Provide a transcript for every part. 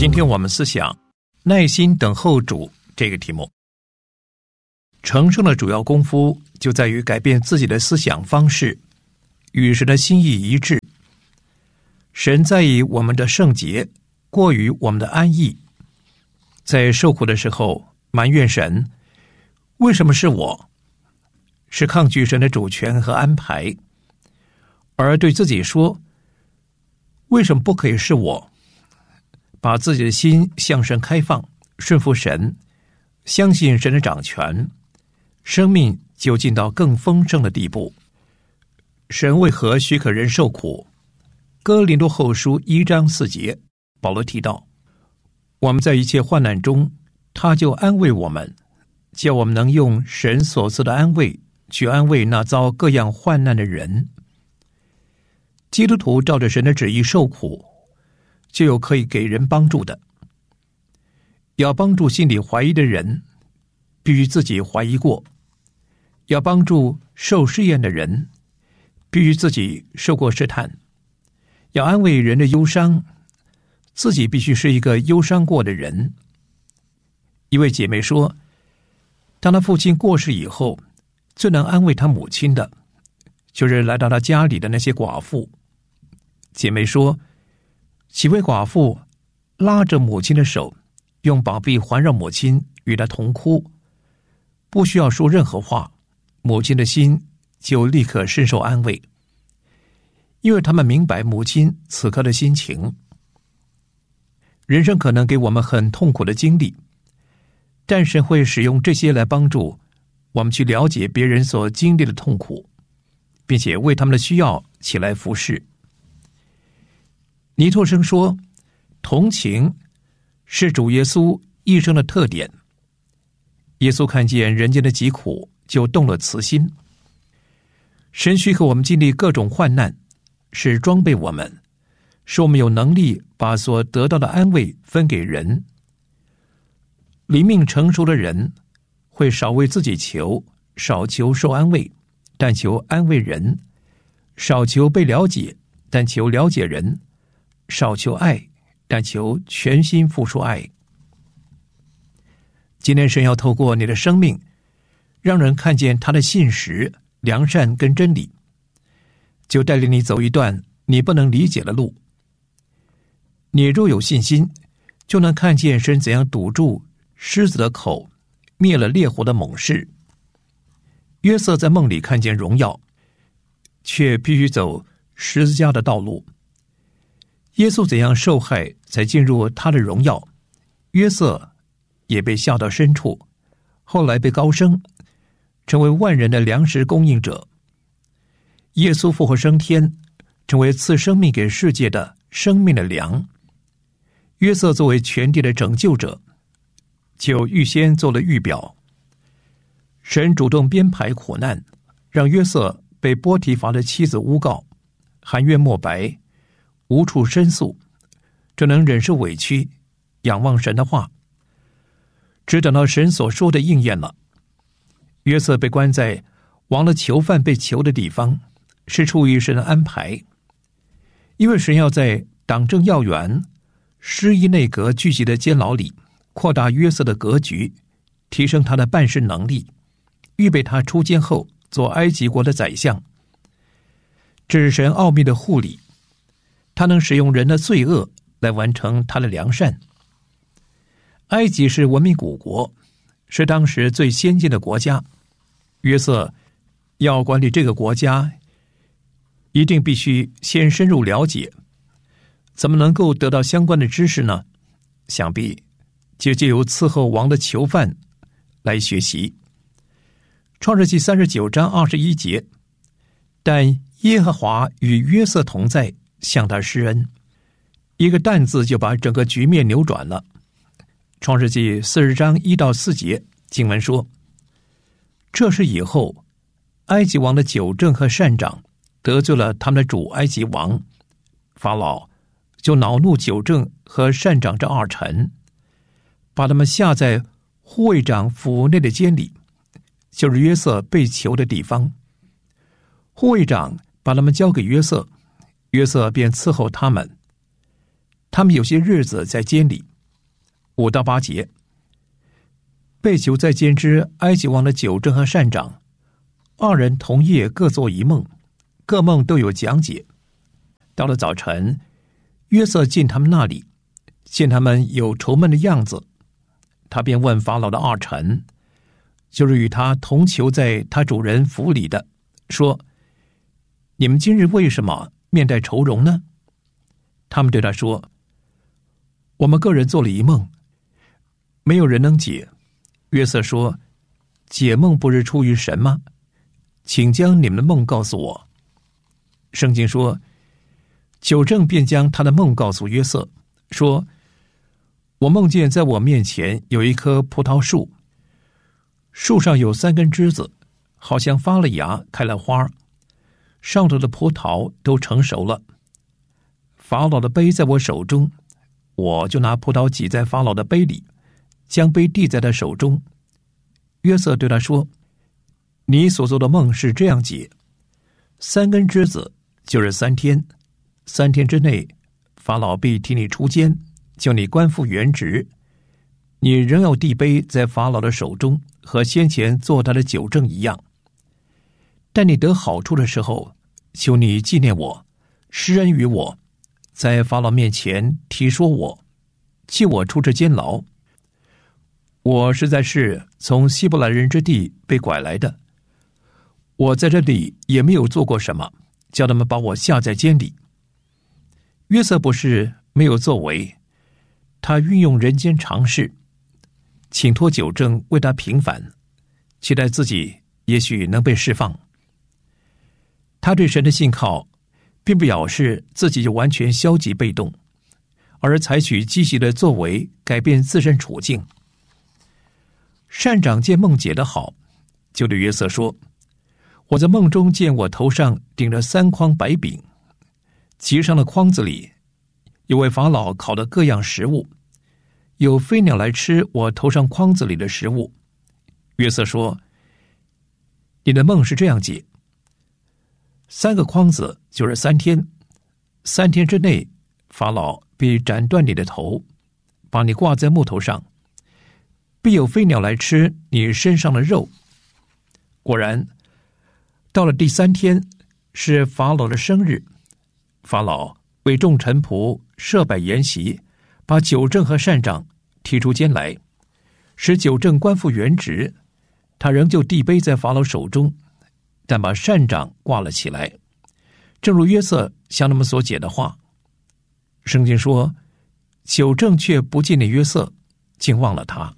今天我们思想耐心等候主这个题目。成圣的主要功夫就在于改变自己的思想方式，与神的心意一致。神在意我们的圣洁，过于我们的安逸。在受苦的时候埋怨神，为什么是我？是抗拒神的主权和安排，而对自己说，为什么不可以是我？把自己的心向神开放，顺服神，相信神的掌权，生命就进到更丰盛的地步。神为何许可人受苦？哥林多后书1章4节，保罗提到，我们在一切患难中，他就安慰我们，叫我们能用神所赐的安慰去安慰那遭各样患难的人。基督徒照着神的旨意受苦，就有可以给人帮助的。要帮助心里怀疑的人，必须自己怀疑过；要帮助受试验的人，必须自己受过试探；要安慰人的忧伤，自己必须是一个忧伤过的人。一位姐妹说，当她父亲过世以后，最能安慰她母亲的，就是来到她家里的那些寡妇。姐妹说，几位寡妇拉着母亲的手，用膀臂环绕母亲，与她同哭，不需要说任何话，母亲的心就立刻深受安慰，因为他们明白母亲此刻的心情。人生可能给我们很痛苦的经历，但神会使用这些来帮助我们去了解别人所经历的痛苦，并且为他们的需要起来服侍。尼托生说，同情是主耶稣一生的特点。耶稣看见人间的疾苦，就动了慈心。神许可我们经历各种患难，是装备我们，使我们有能力把所得到的安慰分给人。灵命成熟的人会少为自己求，少求受安慰，但求安慰人；少求被了解，但求了解人；少求爱，但求全心付出爱。今天神要透过你的生命，让人看见他的信实、良善跟真理，就带领你走一段你不能理解的路。你若有信心，就能看见神怎样堵住狮子的口，灭了烈火的猛士。约瑟在梦里看见荣耀，却必须走十字架的道路。耶稣怎样受害才进入他的荣耀，约瑟也被下到深处，后来被高升，成为万人的粮食供应者。耶稣复活升天，成为赐生命给世界的生命的粮。约瑟作为全地的拯救者，就预先做了预表。神主动编排苦难，让约瑟被波提乏的妻子诬告，含冤莫白，无处申诉，只能忍受委屈，仰望神的话。只等到神所说的应验了。约瑟被关在王的囚犯被囚的地方，是出于神的安排，因为神要在党政要员、失意内阁聚集的监牢里扩大约瑟的格局，提升他的办事能力，预备他出监后做埃及国的宰相。这是神奥秘的护理，他能使用人的罪恶来完成他的良善。埃及是文明古国，是当时最先进的国家。约瑟要管理这个国家，一定必须先深入了解。怎么能够得到相关的知识呢？想必就借由伺候王的囚犯来学习。创世纪39章21节，但耶和华与约瑟同在，向他施恩。一个但字就把整个局面扭转了。创世纪40章1到4节，经文说，这是以后埃及王的酒政和善长得罪了他们的主埃及王，法老就恼怒酒政和善长这二臣，把他们下在护卫长府内的监里，就是约瑟被囚的地方。护卫长把他们交给约瑟，约瑟便伺候他们。他们有些日子在监里， 5到8节。被囚在监之埃及王的酒政和膳长2人同夜各做一梦，各梦都有讲解。到了早晨，约瑟进他们那里，见他们有愁闷的样子，他便问法老的2臣，就是与他同囚在他主人府里的，说：你们今日为什么面带愁容呢？他们对他说：我们个人做了一梦，没有人能解。约瑟说：解梦不是出于神吗？请将你们的梦告诉我。圣经说，酒政便将他的梦告诉约瑟，说：我梦见在我面前有一棵葡萄树，树上有3根枝子，好像发了芽开了花，上头的葡萄都成熟了。法老的杯在我手中，我就拿葡萄挤在法老的杯里，将杯递在他手中。约瑟对他说：你所做的梦是这样解，3根枝子就是3天，3天之内法老必提你出监，叫你官复原职，你仍要递杯在法老的手中，和先前做他的酒政一样。但你得好处的时候，求你纪念我，施恩于我，在法老面前提说我，弃我出这监牢。我实在是从希伯来人之地被拐来的，我在这里也没有做过什么，叫他们把我下在监里。约瑟不是没有作为，他运用人间常识，请托酒政为他平反，期待自己也许能被释放。他对神的信靠并不表示自己就完全消极被动，而采取积极的作为改变自身处境。膳长见梦解得好，就对约瑟说：我在梦中见我头上顶着3筐白饼，其上的筐子里有为法老烤的各样食物，有飞鸟来吃我头上筐子里的食物。约瑟说：你的梦是这样解，3个筐子就是3天，3天之内法老必斩断你的头，把你挂在木头上，必有飞鸟来吃你身上的肉。果然，到了第3天，是法老的生日，法老为众臣仆设摆筵席，把酒政和膳长提出监来，使酒政官复原职。他仍旧递杯在法老手中，但把膳长挂了起来，正如约瑟向他们所解的话。圣经说，酒政却不纪念约瑟，竟忘了他。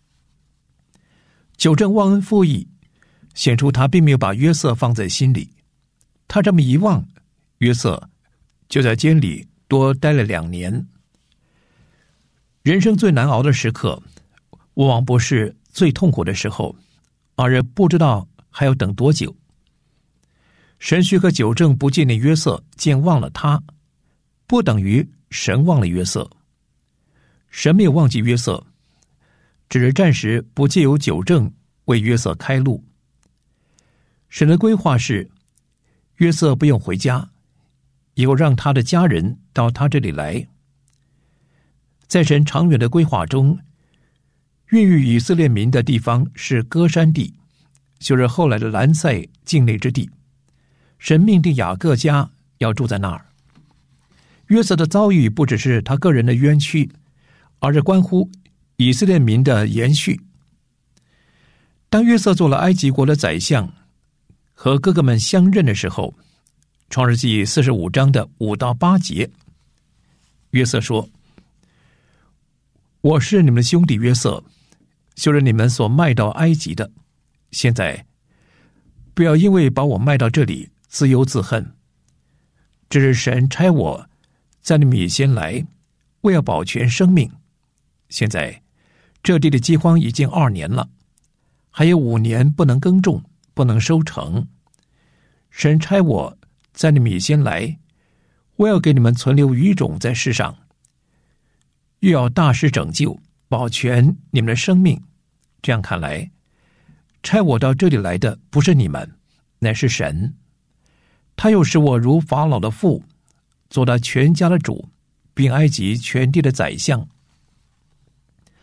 酒政忘恩负义，显出他并没有把约瑟放在心里。他这么一忘，约瑟就在监里多待了2年。人生最难熬的时刻，往往不是最痛苦的时候，而是不知道还要等多久。神许可酒政不纪念约瑟，竟忘了他，不等于神忘了约瑟。神没有忘记约瑟，只是暂时不借由酒政为约瑟开路。神的规划是，约瑟不用回家，以后让他的家人到他这里来。在神长远的规划中，孕育以色列民的地方是歌珊地，就是后来的兰塞境内之地。神命定雅各家要住在那儿。约瑟的遭遇不只是他个人的冤屈，而是关乎以色列民的延续。当约瑟做了埃及国的宰相，和哥哥们相认的时候，创世纪45章的5到8节，约瑟说：我是你们的兄弟约瑟，就是你们所卖到埃及的。现在不要因为把我卖到这里自忧自恨，这是神差我在你们以前来，为要保全生命。现在这地的饥荒已经2年了，还有5年不能耕种，不能收成。神差我在你们以前来，我要给你们存留余种在世上，又要大施拯救，保全你们的生命。这样看来，差我到这里来的不是你们，乃是神。他又使我如法老的父，做他全家的主，并埃及全地的宰相。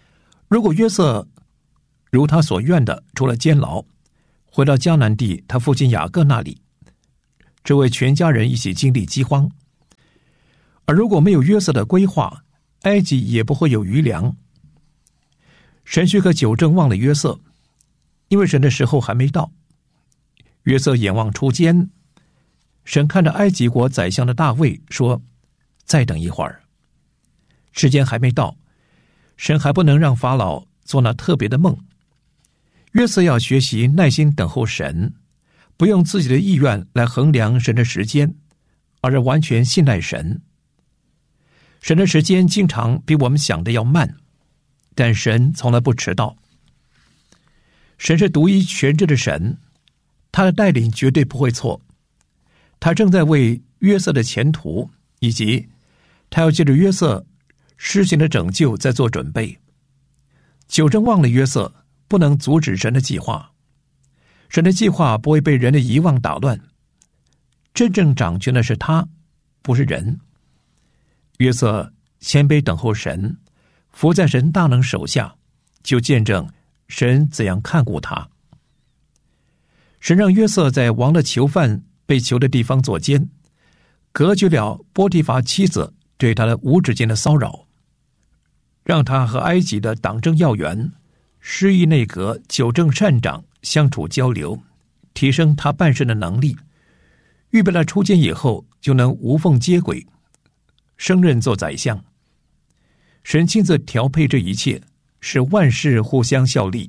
如果约瑟如他所愿的出了监牢，回到迦南地他父亲雅各那里，这为全家人一起经历饥荒。而如果没有约瑟的规划，埃及也不会有余粮。神许可酒政忘了约瑟，因为神的时候还没到。约瑟眼望出监，神看着埃及国宰相的大卫说：再等一会儿，时间还没到，神还不能让法老做那特别的梦。约瑟要学习耐心等候神，不用自己的意愿来衡量神的时间，而是完全信赖神。神的时间经常比我们想的要慢，但神从来不迟到。神是独一全知的神，他的带领绝对不会错。他正在为约瑟的前途以及他要借着约瑟施行的拯救在做准备。酒政忘了约瑟，不能阻止神的计划。神的计划不会被人的遗忘打乱，真正掌权的是他，不是人。约瑟谦卑等候神，伏在神大能手下，就见证神怎样看顾他。神让约瑟在王的囚犯被囚的地方做监，隔绝了波提乏妻子对他的无止境的骚扰，让他和埃及的党政要员、失意内阁、酒政善长相处交流，提升他办事的能力，预备了出监以后就能无缝接轨，升任做宰相。神亲自调配这一切，使万事互相效力。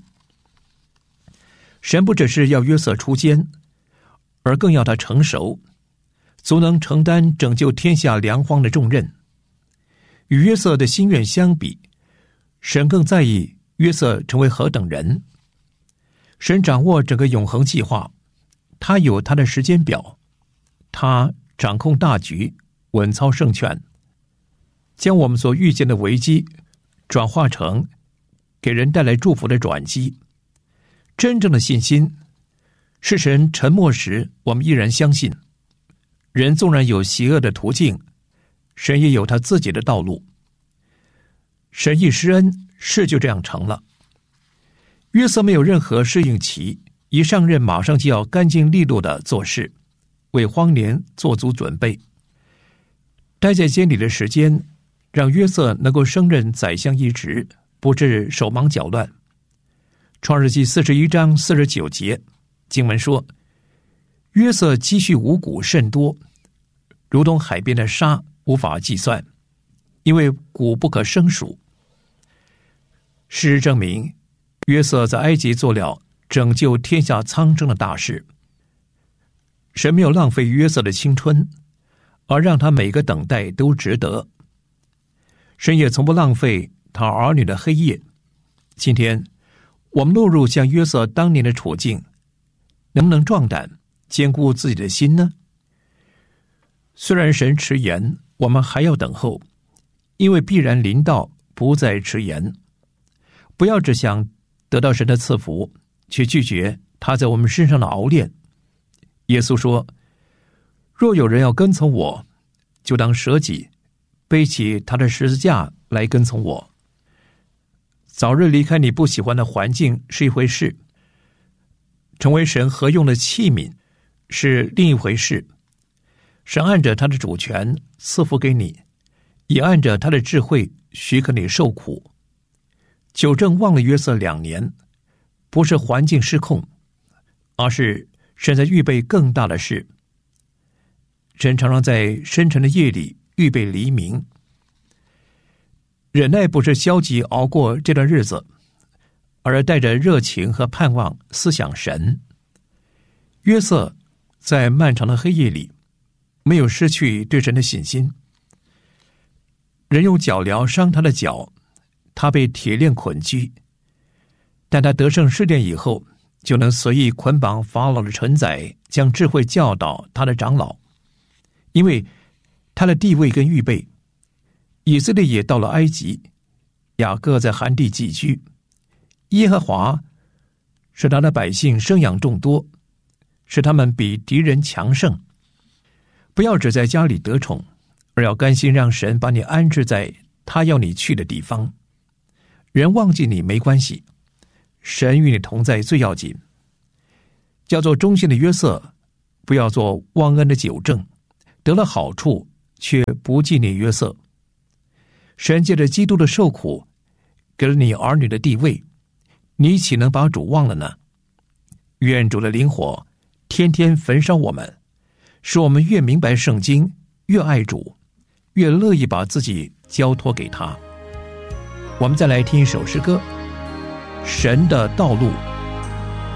神不只是要约瑟出监，而更要他成熟，足能承担拯救天下粮荒的重任。与约瑟的心愿相比，神更在意约瑟成为何等人。神掌握整个永恒计划，他有他的时间表，他掌控大局，稳操胜券，将我们所遇见的危机转化成给人带来祝福的转机。真正的信心是神沉默时我们依然相信，人纵然有邪恶的途径，神也有他自己的道路。神一施恩，事就这样成了。约瑟没有任何适应期，一上任马上就要干净利落的做事，为荒年做足准备。待在监里的时间，让约瑟能够升任宰相一职，不致手忙脚乱。创世纪41章49节，经文说：约瑟积蓄五谷甚多，如同海边的沙，无法计算，因为谷不可胜数。事实证明，约瑟在埃及做了拯救天下苍生的大事。神没有浪费约瑟的青春，而让他每个等待都值得。神也从不浪费他儿女的黑夜。今天我们落入像约瑟当年的处境，能不能壮胆坚固自己的心呢？虽然神迟延，我们还要等候，因为必然临到，不再迟延。不要只想得到神的赐福，却拒绝他在我们身上的熬炼。耶稣说：若有人要跟从我，就当舍己，背起他的十字架来跟从我。早日离开你不喜欢的环境是一回事，成为神合用的器皿是另一回事。神按着他的主权赐福给你，也按着他的智慧许可你受苦。酒政忘了约瑟2年，不是环境失控，而是神在预备更大的事。神常常在深沉的夜里预备黎明。忍耐不是消极熬过这段日子，而是带着热情和盼望思想神。约瑟在漫长的黑夜里没有失去对神的信心。人用脚镣伤他的脚，他被铁链捆拘，但他得胜试炼以后，就能随意捆绑法老的臣宰，将智慧教导他的长老。因为他的地位跟预备，以色列也到了埃及，雅各在寒地寄居，耶和华使他的百姓生养众多，使他们比敌人强盛。不要只在家里得宠，而要甘心让神把你安置在他要你去的地方， 人忘记你没关系，神与你同在最要紧。叫做忠心的约瑟，不要做忘恩的酒政，得了好处却不纪念约瑟。神借着基督的受苦，给了你儿女的地位，你岂能把主忘了呢？愿主的灵火天天焚烧我们，使我们越明白圣经，越爱主，越乐意把自己交托给他。我们再来听一首诗歌，神的道路。